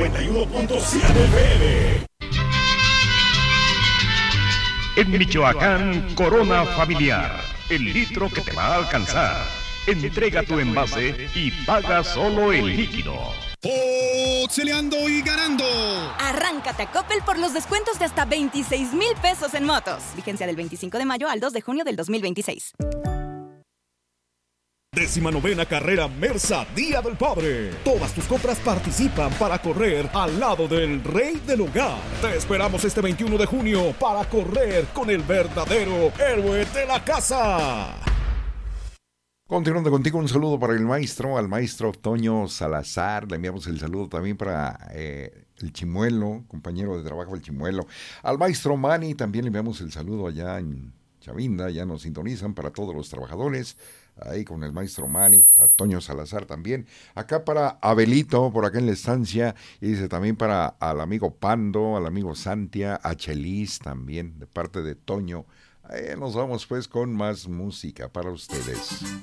91.7 FM. En Michoacán, Corona Familiar, el litro que te va a alcanzar. Entrega tu envase y paga solo el líquido. ¡Foxeleando y ganando! Arráncate a Coppel por los descuentos de hasta 26,000 pesos en motos. Vigencia del 25 de mayo al 2 de junio del 2026. 19ª carrera Mersa Día del Padre. Todas tus compras participan para correr al lado del rey del hogar. Te esperamos este 21 de junio para correr con el verdadero héroe de la casa. Continuando contigo, un saludo para al maestro Toño Salazar. Le enviamos el saludo también para el Chimuelo, compañero de trabajo del Chimuelo. Al maestro Manny también le enviamos el saludo allá en Chavinda, ya nos sintonizan para todos los trabajadores. Ahí con el maestro Manny, a Toño Salazar también. Acá para Abelito, por acá en la estancia. Y dice también para al amigo Pando, al amigo Santia, a Chelis también, de parte de Toño. Nos vamos pues con más música para ustedes.